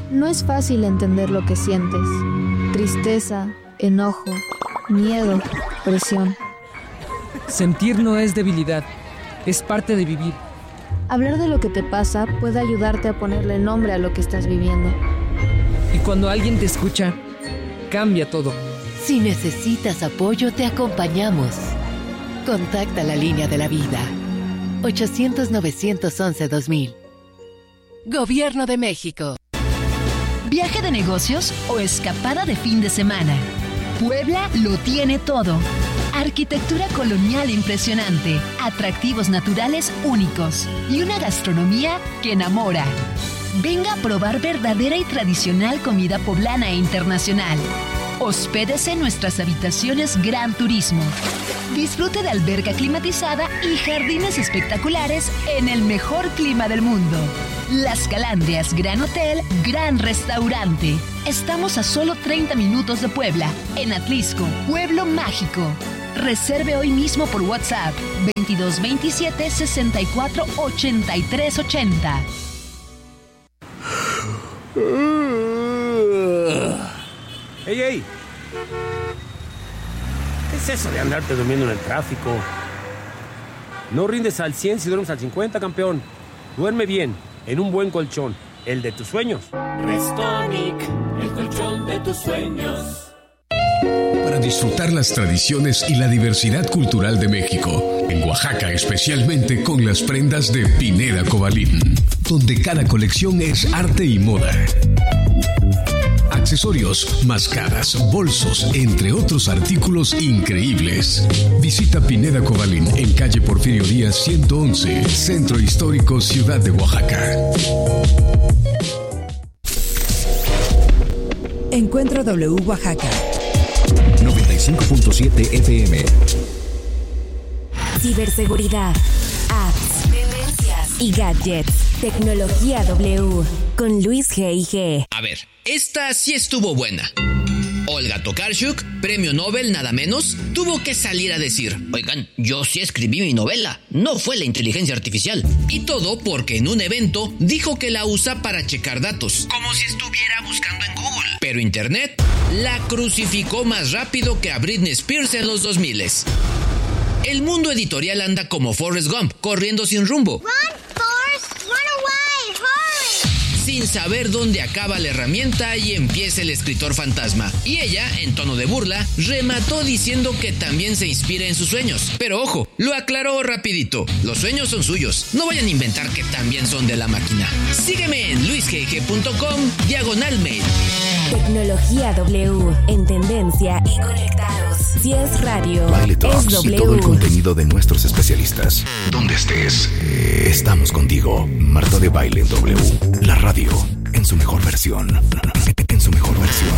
No es fácil entender lo que sientes. Tristeza, enojo, miedo, presión. Sentir no es debilidad, es parte de vivir. Hablar de lo que te pasa puede ayudarte a ponerle nombre a lo que estás viviendo. Y cuando alguien te escucha, cambia todo. Si necesitas apoyo, te acompañamos. Contacta la línea de la vida. 800-911-2000. Gobierno de México. ¿Viaje de negocios o escapada de fin de semana? Puebla lo tiene todo. Arquitectura colonial impresionante, atractivos naturales únicos y una gastronomía que enamora. Venga a probar verdadera y tradicional comida poblana e internacional. Hospédese en nuestras habitaciones Gran Turismo. Disfrute de alberca climatizada y jardines espectaculares en el mejor clima del mundo. Las Calandrias Gran Hotel, Gran Restaurante. Estamos a solo 30 minutos de Puebla, en Atlisco, Pueblo Mágico. Reserve hoy mismo por WhatsApp 2227 64 83 80. ¡Ey! ¿Qué es eso de andarte durmiendo en el tráfico? No rindes al 100 si duermes al 50, campeón. Duerme bien, en un buen colchón, el de tus sueños. Restonic, el colchón de tus sueños. Para disfrutar las tradiciones y la diversidad cultural de México, en Oaxaca especialmente con las prendas de Pineda Cobalín, donde cada colección es arte y moda. Accesorios, mascaras, bolsos, entre otros artículos increíbles. Visita Pineda Cobalín en calle Porfirio Díaz 111, Centro Histórico, Ciudad de Oaxaca. Encuentro W Oaxaca 95.7 FM. Ciberseguridad, apps, tendencias y gadgets. Tecnología W con Luis G.I.G. A ver, esta sí estuvo buena. Olga Tokarczuk, premio Nobel nada menos, tuvo que salir a decir: oigan, yo sí escribí mi novela, no fue la inteligencia artificial. Y todo porque en un evento dijo que la usa para checar datos, como si estuviera buscando en Google. Pero Internet la crucificó más rápido que a Britney Spears en los 2000s. El mundo editorial anda como Forrest Gump, corriendo sin rumbo. Sin saber dónde acaba la herramienta y empieza el escritor fantasma. Y ella, en tono de burla, remató diciendo que también se inspira en sus sueños. Pero ojo, lo aclaró rapidito. Los sueños son suyos. No vayan a inventar que también son de la máquina. Sígueme en luisgg.com/mail. Tecnología W, en tendencia y conectados. Si es radio, Baile Talks es W. y todo el contenido de nuestros especialistas. Donde estés, estamos contigo. Marta de Baile en W. La radio en su mejor versión. En su mejor versión.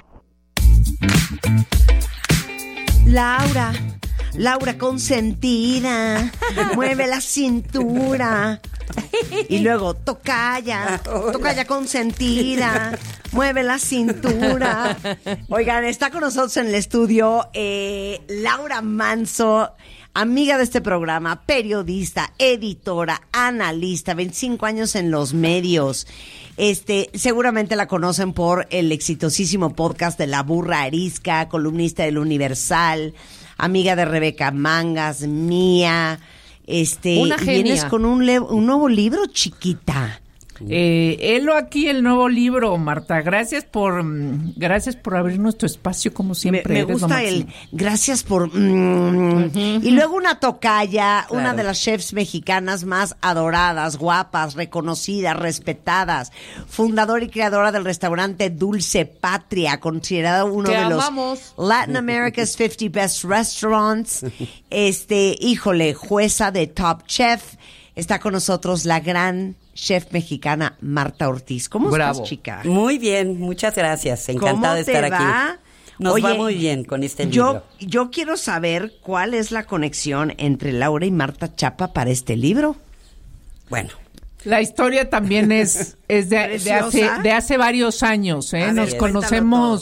Laura consentida, mueve la cintura. Y luego tocaya consentida, mueve la cintura. Oigan, está con nosotros en el estudio Laura Manso, amiga de este programa, periodista, editora, analista, 25 años en los medios. Seguramente la conocen por el exitosísimo podcast de La Burra Arisca, columnista del Universal, amiga de Rebeca Mangas, mía. Una genia. Vienes con un nuevo libro, chiquita. Helo aquí el nuevo libro, Marta. Gracias por abrir nuestro espacio como siempre. Me gusta gracias por y luego una tocaya, claro. Una de las chefs mexicanas más adoradas, guapas, reconocidas, respetadas, fundadora y creadora del restaurante Dulce Patria, considerado uno de los Latin America's 50 Best Restaurants. Híjole, jueza de Top Chef. Está con nosotros la gran chef mexicana Marta Ortiz. ¿Cómo estás, chica? Muy bien, muchas gracias. Encantada de estar aquí. Nos va muy bien con este libro. Yo quiero saber cuál es la conexión entre Laura y Marta Chapa para este libro. Bueno. La historia también es de hace varios años. Nos conocemos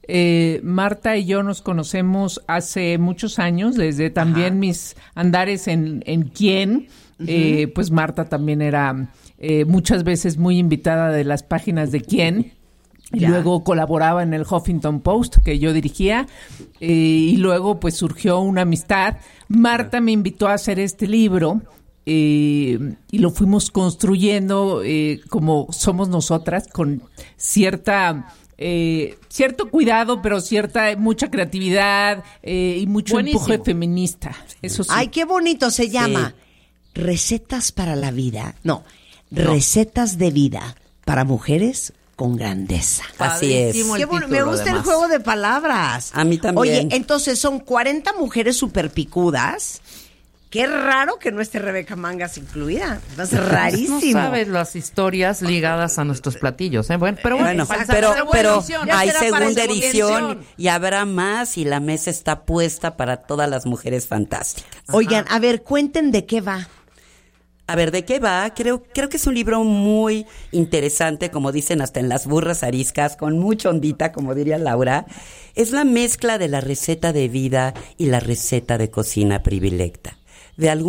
Marta y yo nos conocemos hace muchos años, desde también mis andares en Quién. Pues Marta también era muchas veces muy invitada de las páginas de Quién. Y luego colaboraba en el Huffington Post, que yo dirigía, y luego pues surgió una amistad. Marta me invitó a hacer este libro, y lo fuimos construyendo como somos nosotras, con cierto cuidado, pero mucha creatividad y mucho empuje feminista. Eso sí. Ay, qué bonito se llama. Recetas para la vida. No, recetas de vida para mujeres con grandeza. Así es. Qué bueno, me gusta el juego de palabras. A mí también. Oye, entonces son 40 mujeres super picudas. Qué raro que no esté Rebeca Mangas incluida. Es rarísimo. No sabes las historias ligadas a nuestros platillos, ¿eh? Bueno, pero hay segunda edición y habrá más, y la mesa está puesta para todas las mujeres fantásticas. Oigan, a ver, cuenten de qué va. A ver, ¿de qué va? Creo que es un libro muy interesante, como dicen hasta en las burras ariscas, con mucha ondita, como diría Laura. Es la mezcla de la receta de vida y la receta de cocina predilecta. De